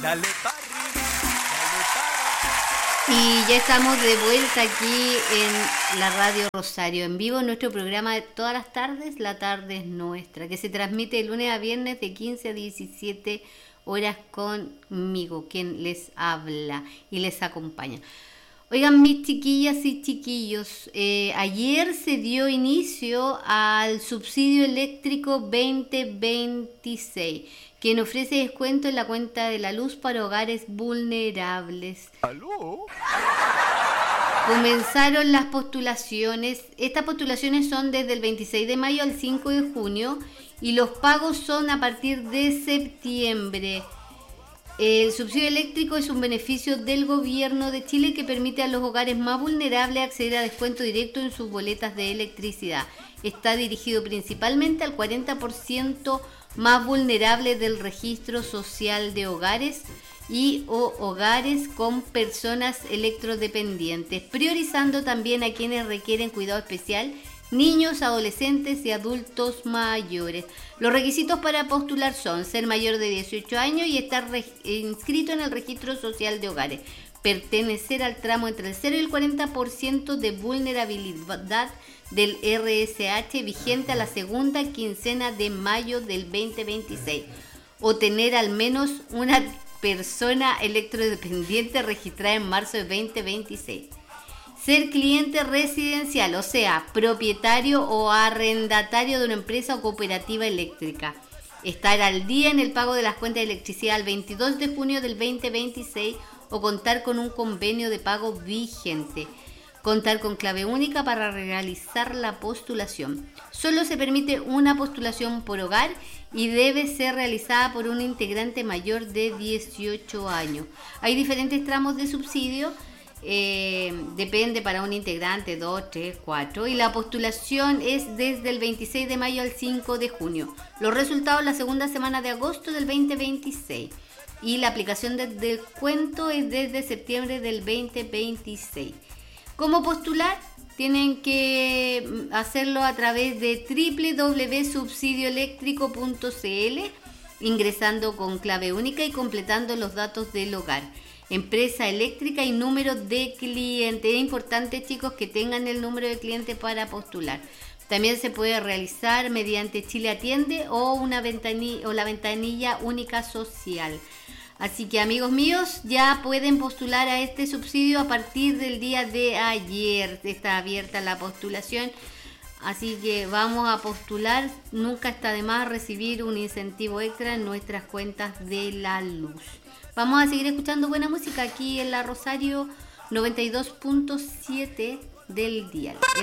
Dale para arriba, dale Y ya estamos de vuelta aquí en la Radio Rosario, en vivo en nuestro programa de todas las tardes, La Tarde es Nuestra, que se transmite de lunes a viernes de 15 a 17 horas conmigo, quien les habla y les acompaña. Oigan, mis chiquillas y chiquillos, ayer se dio inicio al subsidio eléctrico 2026, quien ofrece descuento en la cuenta de la luz para hogares vulnerables. ¿Aló? Comenzaron las postulaciones. Estas postulaciones son desde el 26 de mayo al 5 de junio y los pagos son a partir de septiembre. El subsidio eléctrico es un beneficio del gobierno de Chile que permite a los hogares más vulnerables acceder a descuento directo en sus boletas de electricidad. Está dirigido principalmente al 40% más vulnerable del registro social de hogares y o hogares con personas electrodependientes, priorizando también a quienes requieren cuidado especial, niños, adolescentes y adultos mayores. Los requisitos para postular son ser mayor de 18 años y estar inscrito en el registro social de hogares, pertenecer al tramo entre el 0 y el 40% de vulnerabilidad del RSH vigente a la segunda quincena de mayo del 2026 o tener al menos una persona electrodependiente registrada en marzo de 2026. Ser cliente residencial, o sea, propietario o arrendatario de una empresa o cooperativa eléctrica. Estar al día en el pago de las cuentas de electricidad al 22 de junio del 2026 o contar con un convenio de pago vigente. Contar con clave única para realizar la postulación. Solo se permite una postulación por hogar y debe ser realizada por un integrante mayor de 18 años. Hay diferentes tramos de subsidio. Depende para un integrante 2, 3, 4 y la postulación es desde el 26 de mayo al 5 de junio. Los resultados la segunda semana de agosto del 2026 y la aplicación del descuento es desde septiembre del 2026. ¿Cómo postular? Tienen que hacerlo a través de www.subsidioeléctrico.cl, ingresando con clave única y completando los datos del hogar, empresa eléctrica y número de cliente. Es importante, chicos, que tengan el número de cliente para postular. También se puede realizar mediante Chile Atiende o una ventanilla o la ventanilla única social. Así que, amigos míos, ya pueden postular a este subsidio a partir del día de ayer. Está abierta la postulación. Así que vamos a postular. Nunca está de más recibir un incentivo extra en nuestras cuentas de la luz. Vamos a seguir escuchando buena música aquí en la Rosario 92.7 del dial.